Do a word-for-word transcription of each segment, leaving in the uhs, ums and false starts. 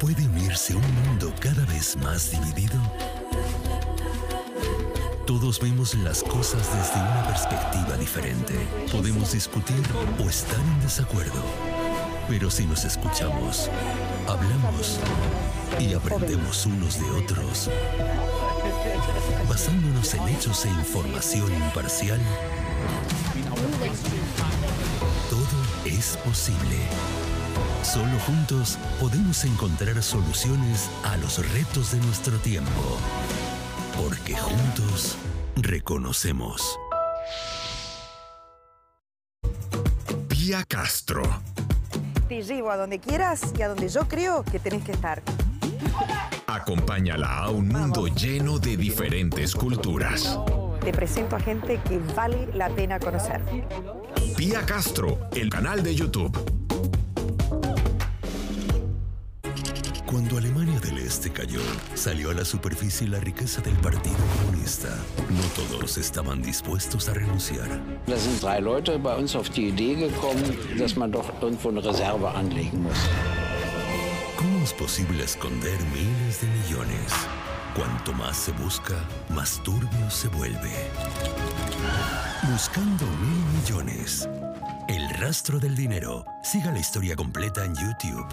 ¿Puede unirse un mundo cada vez más dividido? Todos vemos las cosas desde una perspectiva diferente. Podemos discutir o estar en desacuerdo. Pero si nos escuchamos, hablamos y aprendemos unos de otros, basándonos en hechos e información imparcial, todo es posible. Solo juntos podemos encontrar soluciones a los retos de nuestro tiempo. Porque juntos reconocemos. Pía Castro. Te llevo a donde quieras y a donde yo creo que tenés que estar. Acompáñala a un mundo lleno de diferentes culturas. Te presento a gente que vale la pena conocer. Pía Castro, el canal de YouTube. Cuando Alemania del Este cayó, salió a la superficie la riqueza del Partido Comunista. No todos estaban dispuestos a renunciar. Da sind drei Leute bei uns auf die Idee gekommen, dass man doch irgendwo eine Reserve anlegen muss. ¿Cómo es posible esconder miles de millones? Cuanto más se busca, más turbio se vuelve. Buscando mil millones. El rastro del dinero. Siga la historia completa en YouTube.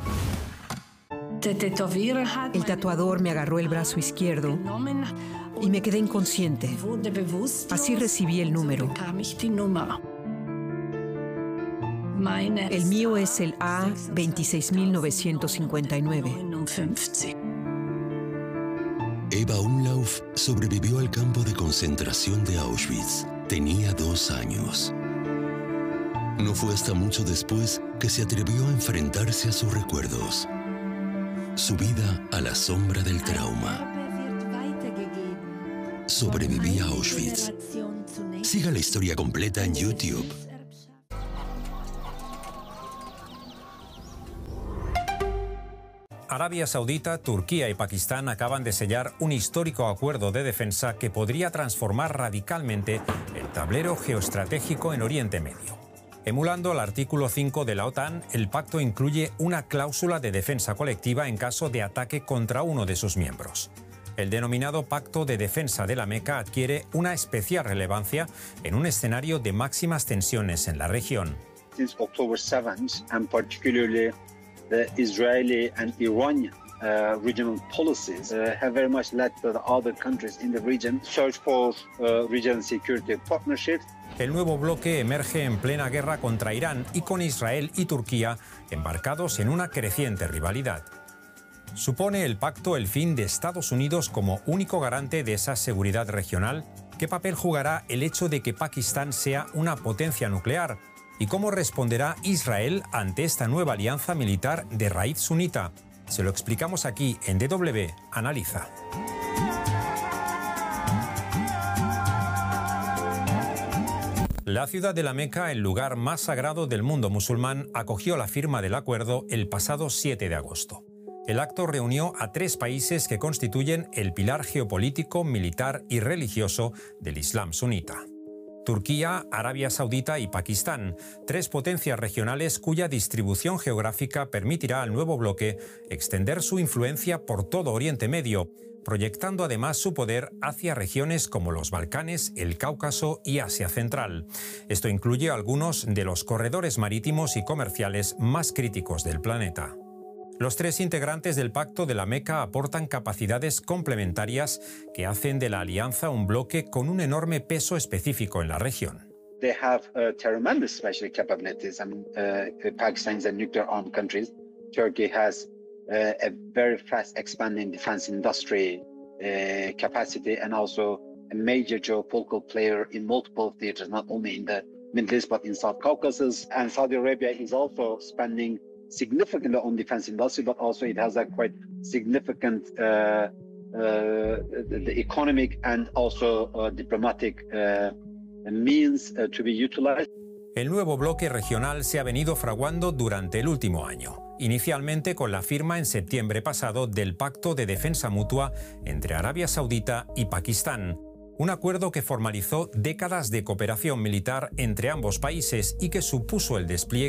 El tatuador me agarró el brazo izquierdo y me quedé inconsciente. Así recibí el número. El mío es el A veintiséis mil novecientos cincuenta y nueve. Eva Umlauf sobrevivió al campo de concentración de Auschwitz. Tenía dos años. No fue hasta mucho después que se atrevió a enfrentarse a sus recuerdos. Su vida a la sombra del trauma. Sobreviví a Auschwitz. Siga la historia completa en YouTube. Arabia Saudita, Turquía y Pakistán acaban de sellar un histórico acuerdo de defensa que podría transformar radicalmente el tablero geoestratégico en Oriente Medio. Emulando el artículo cinco de la OTAN, el pacto incluye una cláusula de defensa colectiva en caso de ataque contra uno de sus miembros. El denominado Pacto de Defensa de la Meca adquiere una especial relevancia en un escenario de máximas tensiones en la región. Since October seventh, and particularly the Israeli and Iranian uh, regional policies uh, have very much led to the other countries in the region search for uh, regional security partnerships. El nuevo bloque emerge en plena guerra contra Irán y con Israel y Turquía embarcados en una creciente rivalidad. ¿Supone el pacto el fin de Estados Unidos como único garante de esa seguridad regional? ¿Qué papel jugará el hecho de que Pakistán sea una potencia nuclear? ¿Y cómo responderá Israel ante esta nueva alianza militar de raíz sunita? Se lo explicamos aquí en D W Analiza. La ciudad de la Meca, el lugar más sagrado del mundo musulmán, acogió la firma del acuerdo el pasado siete de agosto. El acto reunió a tres países que constituyen el pilar geopolítico, militar y religioso del Islam sunita. Turquía, Arabia Saudita y Pakistán, tres potencias regionales cuya distribución geográfica permitirá al nuevo bloque extender su influencia por todo Oriente Medio, proyectando además su poder hacia regiones como los Balcanes, el Cáucaso y Asia Central. Esto incluye algunos de los corredores marítimos y comerciales más críticos del planeta. Los tres integrantes del Pacto de la Meca aportan capacidades complementarias que hacen de la alianza un bloque con un enorme peso específico en la región. They have uh, tremendous special capabilities. I mean, uh, Pakistan is a nuclear-armed country. Turkey has uh, a very fast expanding defense industry uh, capacity and also a major geopolitical player in multiple theaters, not only in the Middle East but in South Caucasus. And Saudi Arabia is also spending significantly on defense industry, but also it has a quite significant uh, uh, the, the economic and also uh, diplomatic uh, means uh, to be utilized. El nuevo bloque regional se ha venido fraguando durante el último año, inicialmente con la firma en septiembre pasado del Pacto de Defensa Mutua entre Arabia Saudita y Pakistán, un acuerdo que formalizó décadas de cooperación militar entre ambos países y que supuso el despliegue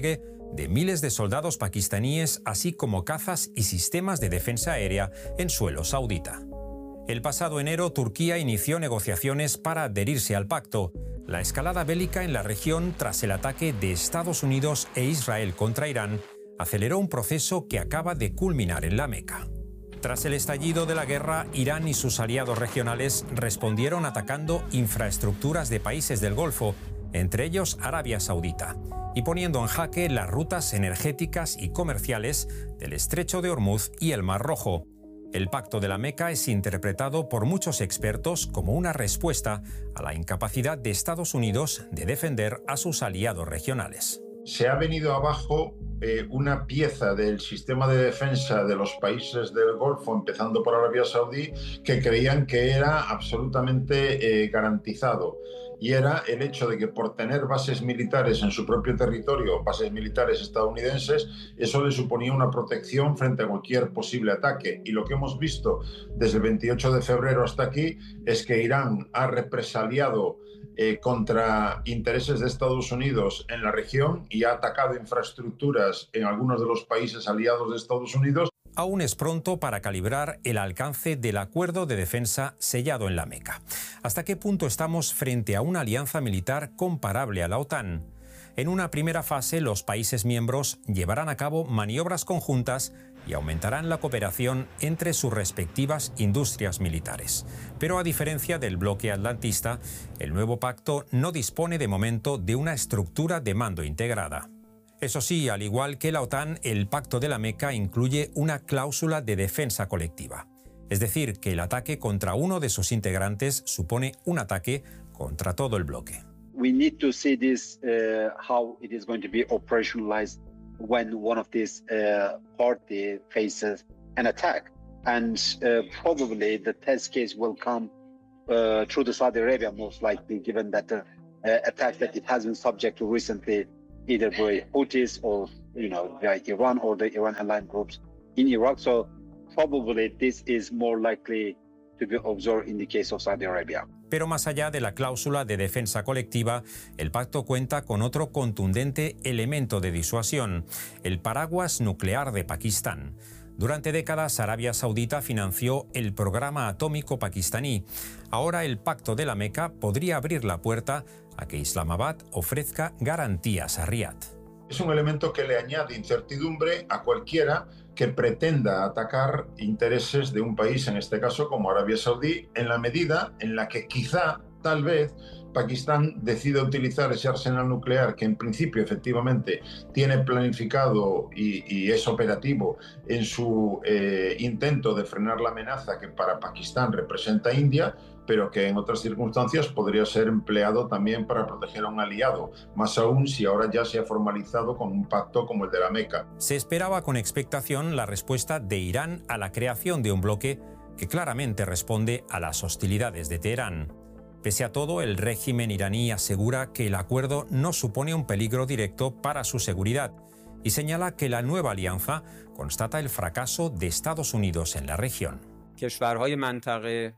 de miles de soldados pakistaníes, así como cazas y sistemas de defensa aérea en suelo saudita. El pasado enero, Turquía inició negociaciones para adherirse al pacto. La escalada bélica en la región tras el ataque de Estados Unidos e Israel contra Irán aceleró un proceso que acaba de culminar en la Meca. Tras el estallido de la guerra, Irán y sus aliados regionales respondieron atacando infraestructuras de países del Golfo, entre ellos Arabia Saudita, y poniendo en jaque las rutas energéticas y comerciales del Estrecho de Hormuz y el Mar Rojo. El Pacto de la Meca es interpretado por muchos expertos como una respuesta a la incapacidad de Estados Unidos de defender a sus aliados regionales. Se ha venido abajo eh, una pieza del sistema de defensa de los países del Golfo, empezando por Arabia Saudí, que creían que era absolutamente eh, garantizado. Y era el hecho de que por tener bases militares en su propio territorio, bases militares estadounidenses, eso le suponía una protección frente a cualquier posible ataque. Y lo que hemos visto desde el veintiocho de febrero hasta aquí es que Irán ha represaliado eh, contra intereses de Estados Unidos en la región y ha atacado infraestructuras en algunos de los países aliados de Estados Unidos. Aún es pronto para calibrar el alcance del acuerdo de defensa sellado en la Meca. ¿Hasta qué punto estamos frente a una alianza militar comparable a la OTAN? En una primera fase, los países miembros llevarán a cabo maniobras conjuntas y aumentarán la cooperación entre sus respectivas industrias militares. Pero a diferencia del bloque atlantista, el nuevo pacto no dispone de momento de una estructura de mando integrada. Eso sí, al igual que la OTAN, el Pacto de la Meca incluye una cláusula de defensa colectiva. Es decir, que el ataque contra uno de sus integrantes supone un ataque contra todo el bloque. We need to see this, uh, how it is going to be operationalized when one of these uh, party faces an attack. And uh, probably the test case will come uh, through the Saudi Arabia, most likely, given that the uh, attack that it has been subject to recently, either by Houthis or, you know, by Iran or the Iran-aligned groups in Iraq. So probably this is more likely to be observed in the case of Saudi Arabia. Pero más allá de la cláusula de defensa colectiva, el pacto cuenta con otro contundente elemento de disuasión, el paraguas nuclear de Pakistán. Durante décadas, Arabia Saudita financió el programa atómico pakistaní. Ahora el Pacto de la Meca podría abrir la puerta a que Islamabad ofrezca garantías a Riad. Es un elemento que le añade incertidumbre a cualquiera que pretenda atacar intereses de un país, en este caso como Arabia Saudí, en la medida en la que quizá, tal vez, Pakistán decida utilizar ese arsenal nuclear que en principio efectivamente tiene planificado y, y es operativo en su eh, intento de frenar la amenaza que para Pakistán representa India, pero que en otras circunstancias podría ser empleado también para proteger a un aliado, más aún si ahora ya se ha formalizado con un pacto como el de la Meca. Se esperaba con expectación la respuesta de Irán a la creación de un bloque que claramente responde a las hostilidades de Teherán. Pese a todo, el régimen iraní asegura que el acuerdo no supone un peligro directo para su seguridad y señala que la nueva alianza constata el fracaso de Estados Unidos en la región. کشورهای منطقه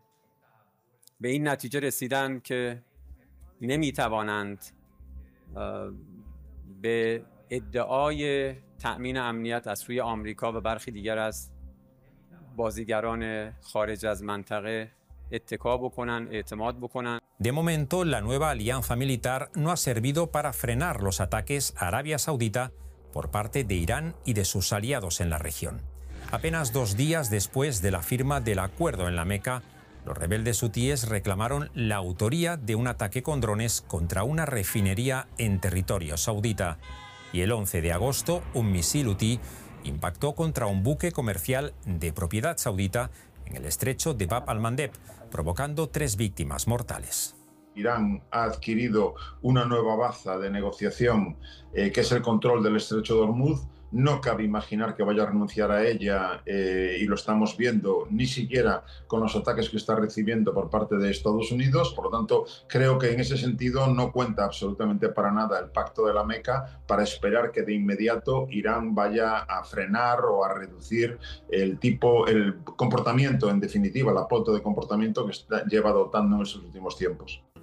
به این نتیجه رسیدن که نمیتوانند به ادعای تأمین امنیت از سوی آمریکا و برخی دیگر از بازیگران خارج از منطقه De momento, la nueva alianza militar no ha servido para frenar los ataques a Arabia Saudita por parte de Irán y de sus aliados en la región. Apenas dos días después de la firma del acuerdo en la Meca, los rebeldes hutíes reclamaron la autoría de un ataque con drones contra una refinería en territorio saudita. Y el once de agosto, un misil hutí impactó contra un buque comercial de propiedad saudita en el estrecho de Bab al-Mandeb, provocando tres víctimas mortales. Irán ha adquirido una nueva baza de negociación, eh, que es el control del estrecho de Hormuz. No cabe imaginar que vaya a renunciar a ella eh, y lo estamos viendo ni siquiera con los ataques que está recibiendo por parte de Estados Unidos. Por lo tanto, creo que en ese sentido no cuenta absolutamente para nada el Pacto de la Meca para esperar que de inmediato Irán vaya a frenar o a reducir el tipo, el comportamiento, en definitiva, la pauta de comportamiento que está, lleva adoptando en estos últimos tiempos.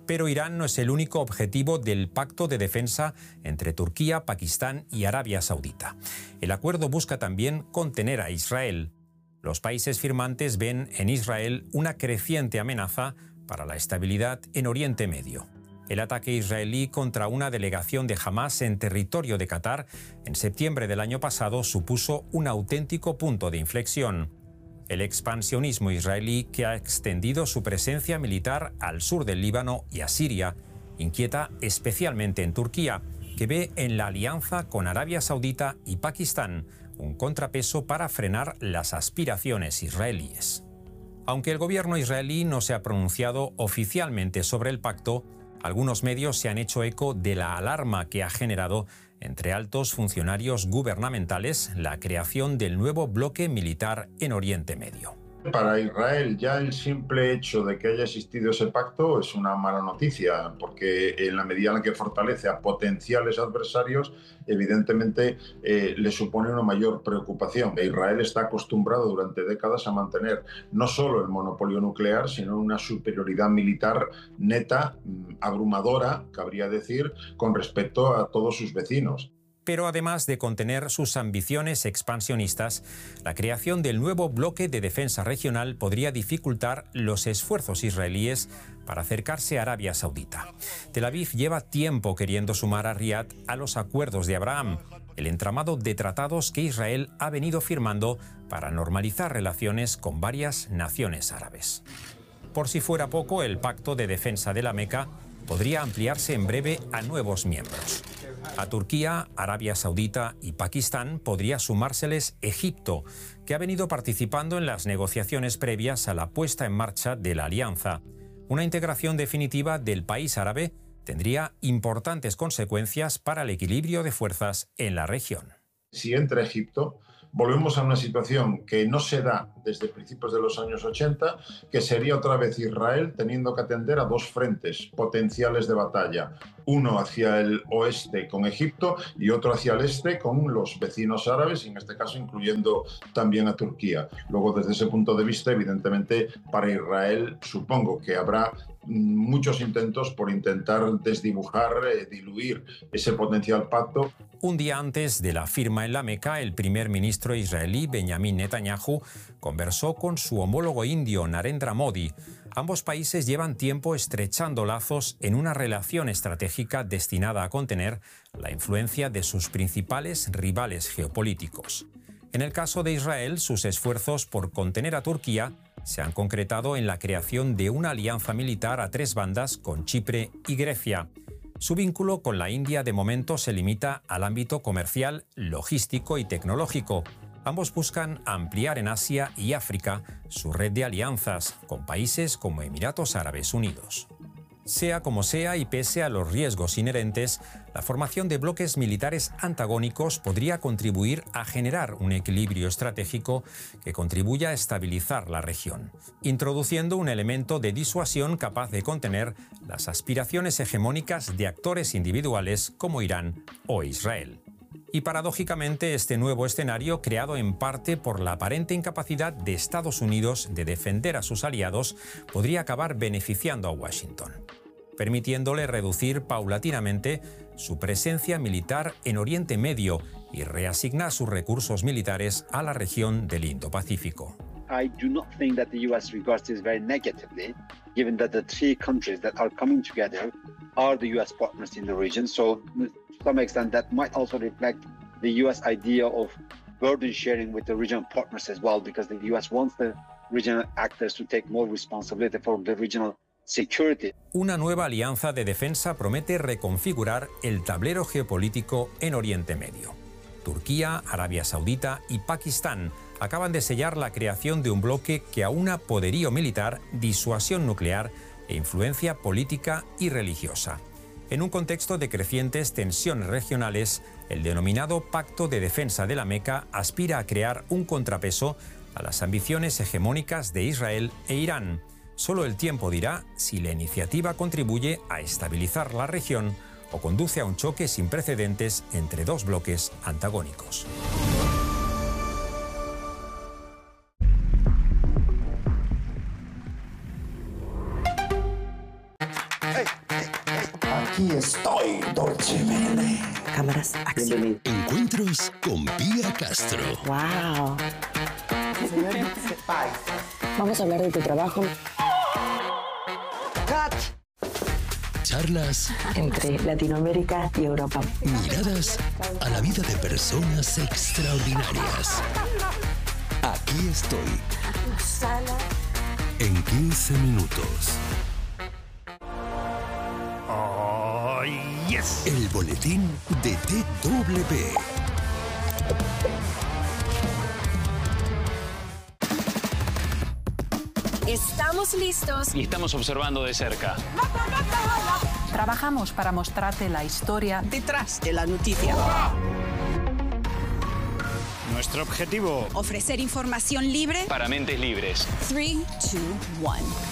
Pero Irán no es el único objetivo del pacto de defensa entre Turquía, Pakistán y Arabia Saudita. El acuerdo busca también contener a Israel. Los países firmantes ven en Israel una creciente amenaza para la estabilidad en Oriente Medio. El ataque israelí contra una delegación de Hamás en territorio de Qatar en septiembre del año pasado supuso un auténtico punto de inflexión. El expansionismo israelí, que ha extendido su presencia militar al sur del Líbano y a Siria, inquieta especialmente en Turquía, que ve en la alianza con Arabia Saudita y Pakistán un contrapeso para frenar las aspiraciones israelíes. Aunque el gobierno israelí no se ha pronunciado oficialmente sobre el pacto, algunos medios se han hecho eco de la alarma que ha generado entre altos funcionarios gubernamentales la creación del nuevo bloque militar en Oriente Medio. Para Israel ya el simple hecho de que haya existido ese pacto es una mala noticia, porque en la medida en la que fortalece a potenciales adversarios, evidentemente eh, le supone una mayor preocupación. Israel está acostumbrado durante décadas a mantener no solo el monopolio nuclear, sino una superioridad militar neta, abrumadora, cabría decir, con respecto a todos sus vecinos. Pero además de contener sus ambiciones expansionistas, la creación del nuevo bloque de defensa regional podría dificultar los esfuerzos israelíes para acercarse a Arabia Saudita. Tel Aviv lleva tiempo queriendo sumar a Riad a los acuerdos de Abraham, el entramado de tratados que Israel ha venido firmando para normalizar relaciones con varias naciones árabes. Por si fuera poco, el pacto de defensa de la Meca podría ampliarse en breve a nuevos miembros. A Turquía, Arabia Saudita y Pakistán podría sumárseles Egipto, que ha venido participando en las negociaciones previas a la puesta en marcha de la alianza. Una integración definitiva del país árabe tendría importantes consecuencias para el equilibrio de fuerzas en la región. Si entra Egipto, volvemos a una situación que no se da desde principios de los años ochenta, que sería otra vez Israel teniendo que atender a dos frentes potenciales de batalla. Uno hacia el oeste con Egipto y otro hacia el este con los vecinos árabes, y en este caso incluyendo también a Turquía. Luego, desde ese punto de vista, evidentemente, para Israel supongo que habrá muchos intentos por intentar desdibujar, eh, diluir ese potencial pacto. Un día antes de la firma en la Meca, el primer ministro israelí Benjamin Netanyahu conversó con su homólogo indio Narendra Modi. Ambos países llevan tiempo estrechando lazos en una relación estratégica destinada a contener la influencia de sus principales rivales geopolíticos. En el caso de Israel, sus esfuerzos por contener a Turquía se han concretado en la creación de una alianza militar a tres bandas con Chipre y Grecia. Su vínculo con la India de momento se limita al ámbito comercial, logístico y tecnológico. Ambos buscan ampliar en Asia y África su red de alianzas con países como Emiratos Árabes Unidos. Sea como sea y pese a los riesgos inherentes, la formación de bloques militares antagónicos podría contribuir a generar un equilibrio estratégico que contribuya a estabilizar la región, introduciendo un elemento de disuasión capaz de contener las aspiraciones hegemónicas de actores individuales como Irán o Israel. Y paradójicamente, este nuevo escenario, creado en parte por la aparente incapacidad de Estados Unidos de defender a sus aliados, podría acabar beneficiando a Washington, permitiéndole reducir paulatinamente su presencia militar en Oriente Medio y reasignar sus recursos militares a la región del Indo-Pacífico. I do not think that the U S regards this very negatively, given that the three countries that are coming together are the U S partners in the region. So, to some extent, that might also reflect the U S idea of burden sharing with the regional partners as well, because the U S wants the regional actors to take more responsibility for the regional security. Una nueva alianza de defensa promete reconfigurar el tablero geopolítico en Oriente Medio. Turquía, Arabia Saudita y Pakistán acaban de sellar la creación de un bloque que aúna poderío militar, disuasión nuclear e influencia política y religiosa. En un contexto de crecientes tensiones regionales, el denominado Pacto de Defensa de la Meca aspira a crear un contrapeso a las ambiciones hegemónicas de Israel e Irán. Solo el tiempo dirá si la iniciativa contribuye a estabilizar la región o conduce a un choque sin precedentes entre dos bloques antagónicos. Hey. Aquí estoy, Deutsche Welle. Cámaras, acción. Encuentros con Pía Castro. Wow. Vamos a hablar de tu trabajo. Charlas entre Latinoamérica y Europa. Miradas a la vida de personas extraordinarias. Aquí estoy. En quince minutos. Oh, yes. El boletín de D W. Estamos listos y estamos observando de cerca. Trabajamos para mostrarte la historia detrás de la noticia. Nuestro objetivo: ofrecer información libre para mentes libres. tres, dos, uno.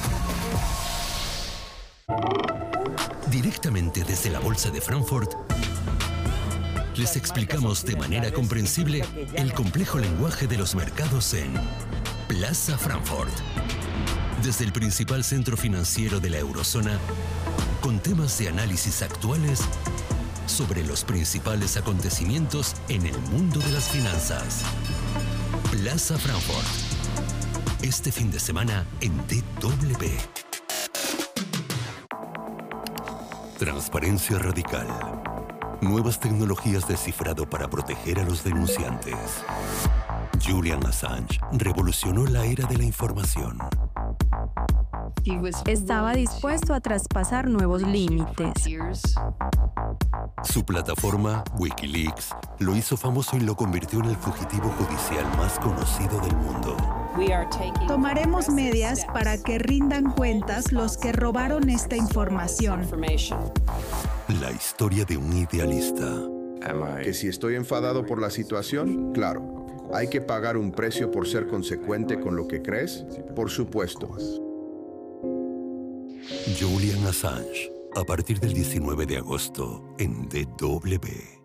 Directamente desde la Bolsa de Frankfurt, les explicamos de manera comprensible el complejo lenguaje de los mercados en Plaza Frankfurt. Desde el principal centro financiero de la eurozona, con temas de análisis actuales sobre los principales acontecimientos en el mundo de las finanzas. Plaza Frankfurt. Este fin de semana en D W. Transparencia radical. Nuevas tecnologías de cifrado para proteger a los denunciantes. Julian Assange revolucionó la era de la información. Estaba dispuesto a traspasar nuevos límites. Su plataforma, Wikileaks, lo hizo famoso y lo convirtió en el fugitivo judicial más conocido del mundo. Tomaremos medidas para que rindan cuentas los que robaron esta información. La historia de un idealista. Que si estoy enfadado por la situación, claro, hay que pagar un precio por ser consecuente con lo que crees, por supuesto. Julian Assange, a partir del diecinueve de agosto en D W.